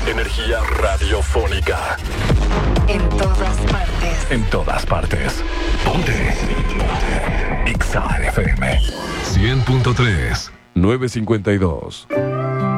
Energía radiofónica. En todas partes. En todas partes. Ponte. Ponte. Exa FM 100.3 952.